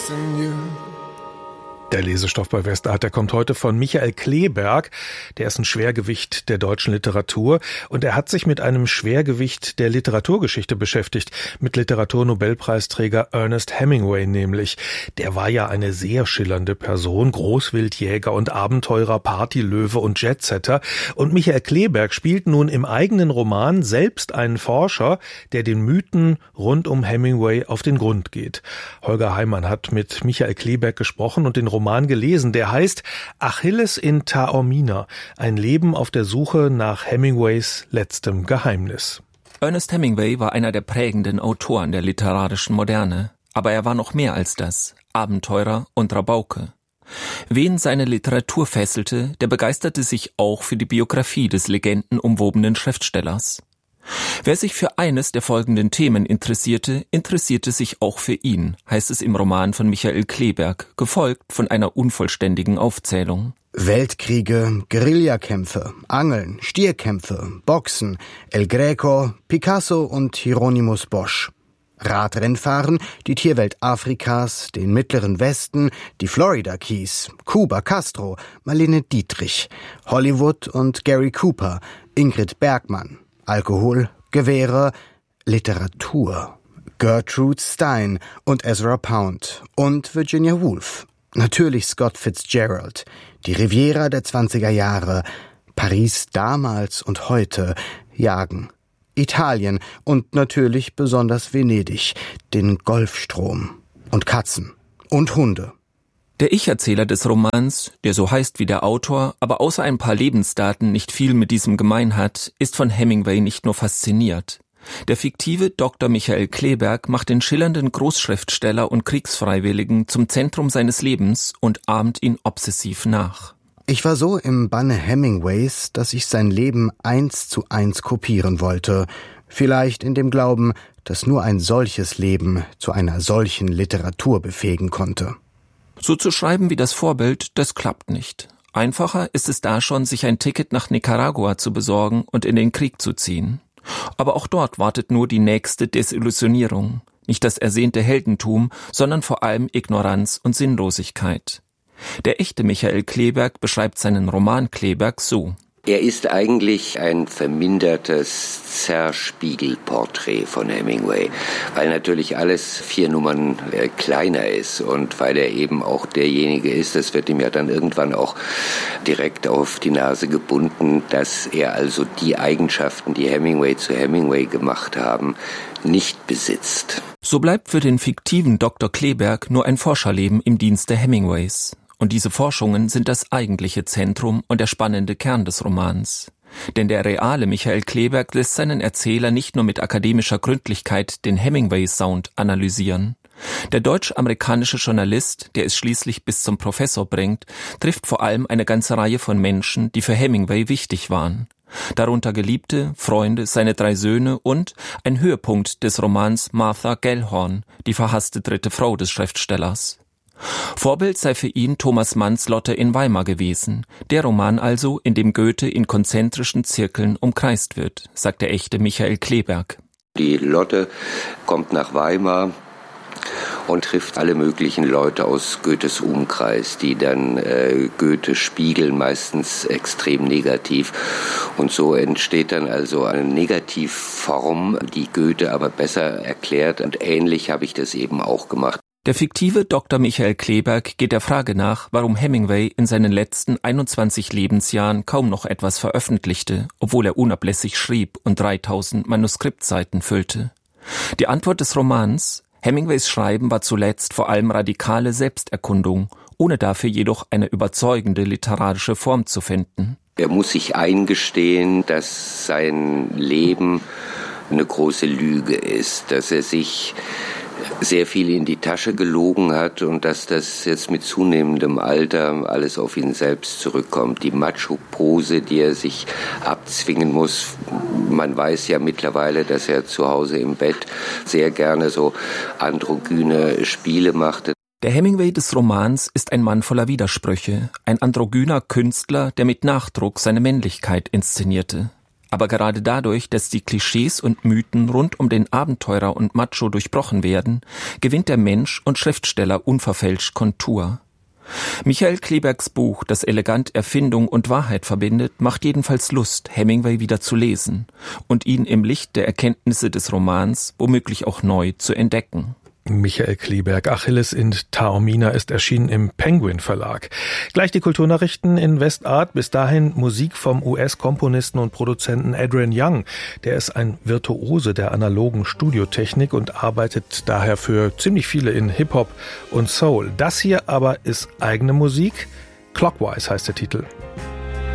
Der Lesestoff bei Westart, der kommt heute von Michael Kleeberg. Der ist ein Schwergewicht der deutschen Literatur und er hat sich mit einem Schwergewicht der Literaturgeschichte beschäftigt, mit Literaturnobelpreisträger Ernest Hemingway nämlich. Der war ja eine sehr schillernde Person, Großwildjäger und Abenteurer, Partylöwe und Jetsetter. Und Michael Kleeberg spielt nun im eigenen Roman selbst einen Forscher, der den Mythen rund um Hemingway auf den Grund geht. Holger Heimann hat mit Michael Kleeberg gesprochen und den Roman gelesen, der heißt Achilles in Taormina, ein Leben auf der Suche nach Hemingways letztem Geheimnis. Ernest Hemingway war einer der prägenden Autoren der literarischen Moderne, aber er war noch mehr als das, Abenteurer und Rabauke. Wen seine Literatur fesselte, der begeisterte sich auch für die Biografie des legendenumwobenen Schriftstellers. Wer sich für eines der folgenden Themen interessierte sich auch für ihn, heißt es im Roman von Michael Kleeberg, gefolgt von einer unvollständigen Aufzählung. Weltkriege, Guerillakämpfe, Angeln, Stierkämpfe, Boxen, El Greco, Picasso und Hieronymus Bosch. Radrennfahren, die Tierwelt Afrikas, den Mittleren Westen, die Florida Keys, Kuba, Castro, Marlene Dietrich, Hollywood und Gary Cooper, Ingrid Bergman. Alkohol, Gewehre, Literatur, Gertrude Stein und Ezra Pound und Virginia Woolf. Natürlich Scott Fitzgerald, die Riviera der 20er Jahre, Paris damals und heute, Jagen, Italien und natürlich besonders Venedig, den Golfstrom und Katzen und Hunde. Der Ich-Erzähler des Romans, der so heißt wie der Autor, aber außer ein paar Lebensdaten nicht viel mit diesem gemein hat, ist von Hemingway nicht nur fasziniert. Der fiktive Dr. Michael Kleeberg macht den schillernden Großschriftsteller und Kriegsfreiwilligen zum Zentrum seines Lebens und ahmt ihn obsessiv nach. Ich war so im Banne Hemingways, dass ich sein Leben 1:1 kopieren wollte. Vielleicht in dem Glauben, dass nur ein solches Leben zu einer solchen Literatur befähigen konnte. So zu schreiben wie das Vorbild, das klappt nicht. Einfacher ist es da schon, sich ein Ticket nach Nicaragua zu besorgen und in den Krieg zu ziehen. Aber auch dort wartet nur die nächste Desillusionierung. Nicht das ersehnte Heldentum, sondern vor allem Ignoranz und Sinnlosigkeit. Der echte Michael Kleeberg beschreibt seinen Roman Kleeberg so. Er ist eigentlich ein vermindertes Zerspiegelporträt von Hemingway, weil natürlich alles 4 Nummern kleiner ist und weil er eben auch derjenige ist, das wird ihm ja dann irgendwann auch direkt auf die Nase gebunden, dass er also die Eigenschaften, die Hemingway zu Hemingway gemacht haben, nicht besitzt. So bleibt für den fiktiven Dr. Kleeberg nur ein Forscherleben im Dienste Hemingways. Und diese Forschungen sind das eigentliche Zentrum und der spannende Kern des Romans. Denn der reale Michael Kleeberg lässt seinen Erzähler nicht nur mit akademischer Gründlichkeit den Hemingway-Sound analysieren. Der deutsch-amerikanische Journalist, der es schließlich bis zum Professor bringt, trifft vor allem eine ganze Reihe von Menschen, die für Hemingway wichtig waren. Darunter Geliebte, Freunde, seine 3 Söhne und ein Höhepunkt des Romans Martha Gellhorn, die verhasste 3. Frau des Schriftstellers. Vorbild sei für ihn Thomas Manns Lotte in Weimar gewesen, der Roman also, in dem Goethe in konzentrischen Zirkeln umkreist wird, sagt der echte Michael Kleeberg. Die Lotte kommt nach Weimar und trifft alle möglichen Leute aus Goethes Umkreis, die dann Goethe spiegeln, meistens extrem negativ. Und so entsteht dann also eine Negativform, die Goethe aber besser erklärt. Und ähnlich habe ich das eben auch gemacht. Der fiktive Dr. Michael Kleeberg geht der Frage nach, warum Hemingway in seinen letzten 21 Lebensjahren kaum noch etwas veröffentlichte, obwohl er unablässig schrieb und 3000 Manuskriptseiten füllte. Die Antwort des Romans: Hemingways Schreiben war zuletzt vor allem radikale Selbsterkundung, ohne dafür jedoch eine überzeugende literarische Form zu finden. Er muss sich eingestehen, dass sein Leben eine große Lüge ist, dass er sich sehr viel in die Tasche gelogen hat und dass das jetzt mit zunehmendem Alter alles auf ihn selbst zurückkommt. Die Macho-Pose, die er sich abzwingen muss. Man weiß ja mittlerweile, dass er zu Hause im Bett sehr gerne so androgyne Spiele machte. Der Hemingway des Romans ist ein Mann voller Widersprüche, ein androgyner Künstler, der mit Nachdruck seine Männlichkeit inszenierte. Aber gerade dadurch, dass die Klischees und Mythen rund um den Abenteurer und Macho durchbrochen werden, gewinnt der Mensch und Schriftsteller unverfälscht Kontur. Michael Kleebergs Buch, das elegant Erfindung und Wahrheit verbindet, macht jedenfalls Lust, Hemingway wieder zu lesen und ihn im Licht der Erkenntnisse des Romans womöglich auch neu zu entdecken. Michael Kleeberg, Achilles in Taormina ist erschienen im Penguin Verlag. Gleich die Kulturnachrichten in Westart. Bis dahin Musik vom US-Komponisten und Produzenten Adrian Young. Der ist ein Virtuose der analogen Studiotechnik und arbeitet daher für ziemlich viele in Hip-Hop und Soul. Das hier aber ist eigene Musik. Clockwise heißt der Titel.